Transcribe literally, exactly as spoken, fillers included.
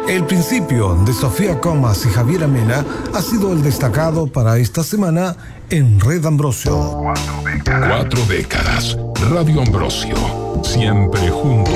El principio de Sofía Comas y Javier Amena ha sido el destacado para esta semana en Red Ambrosio. Cuatro décadas. Cuatro décadas. Radio Ambrosio. Siempre junto.